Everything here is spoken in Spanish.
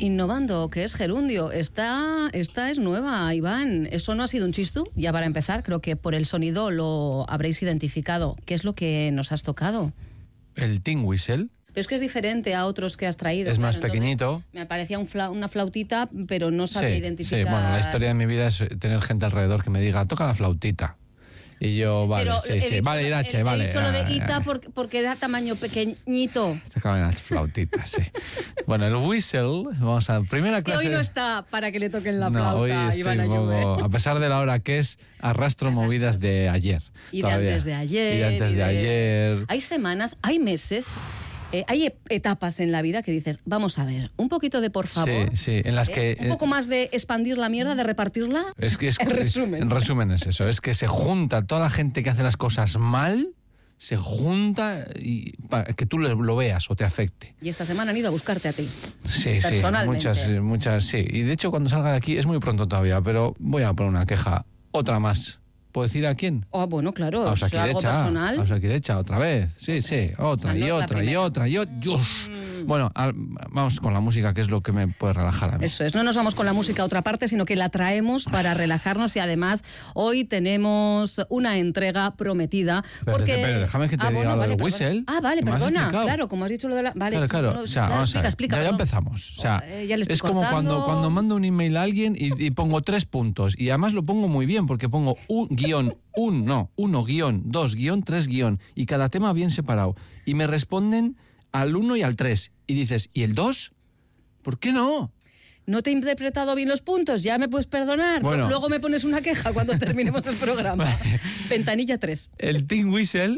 Innovando, que es gerundio. Esta es nueva, Iván. Eso no ha sido un chistú. Ya para empezar, creo que por el sonido lo habréis identificado. ¿Qué es lo que nos has tocado? El tin whistle. Pero es que es diferente a otros que has traído. Es más pequeñito. Me parecía una flautita, pero no sabía identificar. Sí, bueno, la historia de mi vida es tener gente alrededor que me diga, toca la flautita. Y yo, vale, pero sí, vale, Irache, vale. He dicho lo de Ita porque da tamaño pequeñito. Te caben las flautitas, sí. Bueno, el whistle, vamos a primera clase. Que hoy no está para que le toquen la flauta. No, hoy estoy un poco, a pesar de la hora que es, arrastro movidas de ayer. Y todavía. De antes de ayer. Y de antes de ayer. Hay semanas, hay meses. Hay etapas en la vida que dices, vamos a ver, un poquito de por favor. Sí, en las que... Un poco más de expandir la mierda, de repartirla. En resumen. En resumen es eso, es que se junta toda la gente que hace las cosas mal, se junta y para que tú lo veas o te afecte. Y esta semana han ido a buscarte a ti. Sí, personalmente. muchas, sí. Y de hecho cuando salga de aquí, es muy pronto todavía, pero voy a poner una queja, otra más. ¿Puedo decir a quién? Oh, bueno, claro. A Osakidecha, otra vez. Sí, otra y otra. Bueno, vamos con la música, que es lo que me puede relajar a mí. Eso es, no nos vamos con la música a otra parte, sino que la traemos para relajarnos y además hoy tenemos una entrega prometida. Pero déjame que te diga lo del whistle. Vale, perdona. Claro, como has dicho lo de la... Vale, claro. O sea, vamos a ver. Explica. Ya empezamos. O sea, ya le estoy es como cuando mando un email a alguien y pongo 3 puntos. Y además lo pongo muy bien, porque pongo 1, 2, 3, y cada tema bien separado. Y me responden al 1 y al 3. Y dices, ¿y el 2? ¿Por qué no? No te he interpretado bien los puntos, ya me puedes perdonar. Bueno. Luego me pones una queja cuando terminemos el programa. Ventanilla 3. El tin whistle